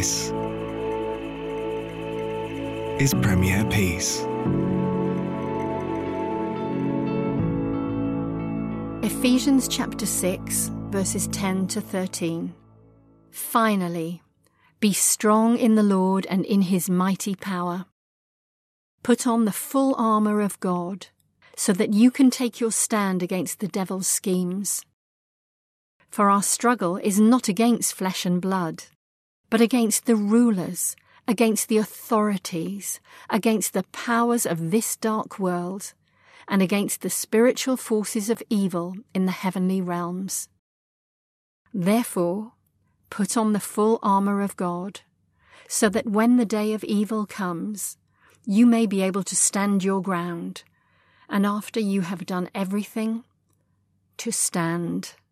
This is Premier Peace. Ephesians chapter 6, verses 10 to 13. Finally, be strong in the Lord and in his mighty power. Put on the full armour of God, so that you can take your stand against the devil's schemes. For our struggle is not against flesh and blood, but against the rulers, against the authorities, against the powers of this dark world, and against the spiritual forces of evil in the heavenly realms. Therefore, put on the full armour of God, so that when the day of evil comes, you may be able to stand your ground, and after you have done everything, to stand.